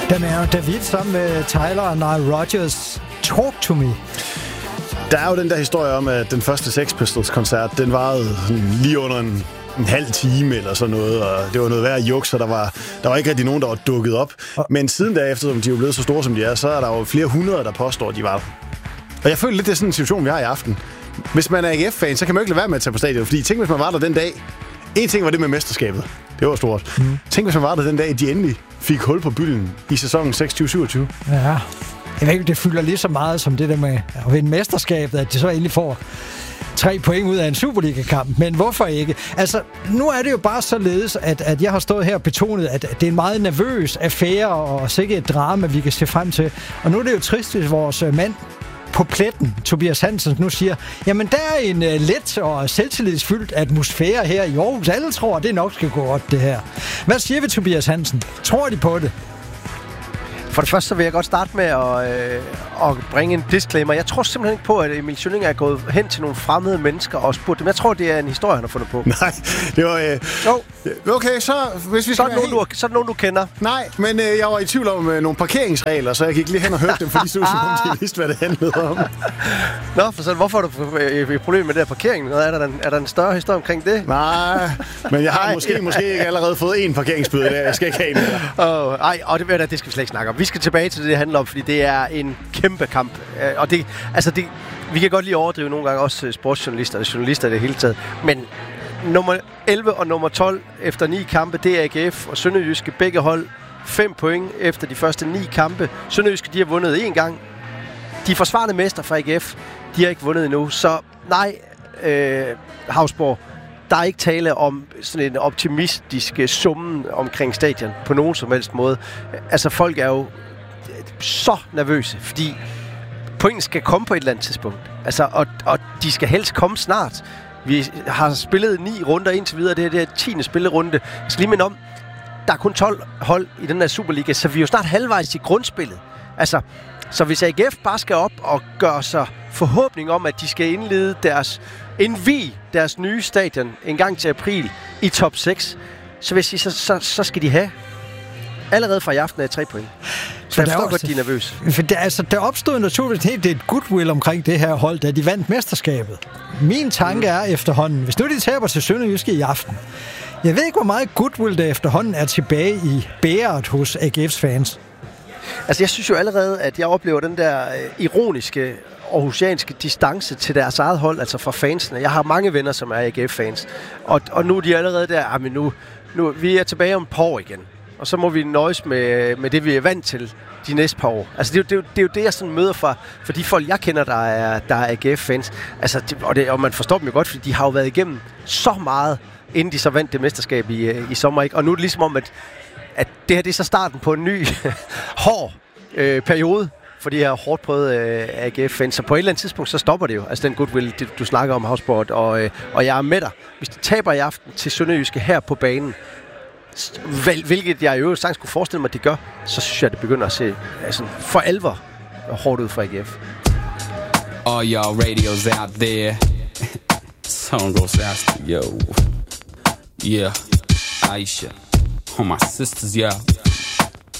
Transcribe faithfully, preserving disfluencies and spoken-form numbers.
Den er David sammen med Tyler og Nile Rodgers. Talk to me. Der er jo den der historie om, at den første Sex Pistols-koncert, den varede lige under en, en halv time eller sådan noget, og det var noget værd juks, så der var, der var ikke rigtig nogen, der var dukket op. Men siden da, eftersom de er blevet så store, som de er, så er der jo flere hundrede, der påstår, at de var. Og jeg føler lidt, det er sådan en situation, vi har i aften. Hvis man er A G F-fan, så kan man jo ikke lade være med at tage på stadion, fordi tænk, hvis man var der den dag. En ting var det med mesterskabet. Det var stort. Mm. Tænk, hvis man var der den dag, de endelig fik hul på bylden i sæsonen seksogtyve syvogtyve. Ja. Jeg ved ikke, det fylder lige så meget som det der med at vinde mesterskabet, at de så endelig får tre point ud af en Superliga-kamp. Men hvorfor ikke? Altså, nu er det jo bare således, at, at jeg har stået her og betonet, at det er en meget nervøs affære og sikkert et drama, vi kan se frem til. Og nu er det jo trist, hvis vores mand på pletten, Tobias Hansen, nu siger, jamen der er en uh, let og selvtillidsfyldt atmosfære her i Aarhus. Alle tror, at det nok skal gå godt, det her. Hvad siger vi, Tobias Hansen? Tror de på det? For det første så vil jeg godt starte med at, øh, at bringe en disclaimer. Jeg tror simpelthen ikke på, at Emil Schønning er gået hen til nogle fremmede mennesker og spurgt dem. Jeg tror, det er en historie, han har fundet på. Nej, det var... Øh... Jo. Okay, så hvis vi så er det nogen, helt... du, så er det nogen, du kender. Nej, men øh, jeg var i tvivl om øh, nogle parkeringsregler, så jeg gik lige hen og hørte dem, fordi så som de vidste, hvad det handlede om. Nå, for så hvorfor har du et problem med det her parkering? Er der, en, er der en større historie omkring det? Nej, men jeg har Ej. måske måske ikke allerede fået én parkeringsbøde der. Jeg skal ikke have en mere. Oh, ej, og det, det skal vi slet ikke snakke om. Vi skal tilbage til det, det handler om, fordi det er en kæmpe kamp. Og det, altså det, vi kan godt lige overdrive nogle gange også sportsjournalister og journalister i det hele taget. Men nummer elleve og nummer tolv efter ni kampe, det er A G F og Sønderjyske. Begge hold fem point efter de første ni kampe. Sønderjyske, de har vundet én gang. De forsvarende mester fra A G F, de har ikke vundet endnu. Så nej, øh, Hausborg, der er ikke tale om sådan en optimistisk summen omkring stadion på nogen som helst måde. Altså folk er jo så nervøse, fordi pointen skal komme på et eller andet tidspunkt. Altså, og, og de skal helst komme snart. Vi har spillet ni runder indtil videre. Det er det tiende spillerunde. Jeg skal lige minde om, der er kun tolv hold i den her Superliga, så vi er jo snart halvvejs i grundspillet. Altså, så hvis A G F bare skal op og gøre sig forhåbning om, at de skal indlede deres, indvige deres nye stadion en gang til april i top seks, så vil jeg sige, så, så, så skal de have allerede fra i aften af tre point. Så jeg forstår godt, de er nervøse. For det, altså, der opstod naturligvis helt et goodwill omkring det her hold, da de vandt mesterskabet. Min tanke er efterhånden, hvis nu de taber til Sønderjyske i aften, jeg ved ikke, hvor meget goodwill der efterhånden er tilbage i bæret hos A G F's fans. Altså, jeg synes jo allerede, at jeg oplever den der øh, ironiske aarhusianske distance til deres eget hold, altså fra fansene. Jeg har mange venner, som er A G F-fans, og, og nu er de allerede der, ah, men nu, nu vi er tilbage om et par år igen. Og så må vi nøjes med, med det, vi er vant til de næste par år. Altså, det er jo det, det, er jo det jeg sådan møder fra, for de folk, jeg kender, der er, der er A G F-fans. Altså, det, og, det, og man forstår dem jo godt, fordi de har jo været igennem så meget, inden de så vandt det mesterskab i, i sommer. Ikke? Og nu er det ligesom om, at, at det her det er så starten på en ny, hård øh, periode for de her hårdt prøvede øh, A G F-fans. Så på et eller andet tidspunkt, så stopper det jo. Altså den goodwill, det, du snakker om, Hausborg, og, øh, og jeg er med dig. Hvis de taber i aften til Sønderjyske her på banen, hvilket jeg jo sagtens kunne forestille mig, at de gør, så synes jeg, det begynder at se altså, for alvor hårdt ud fra A G F. All y'all radios out there. Song goes faster, yo. Yeah, Aisha. All my sisters, yeah.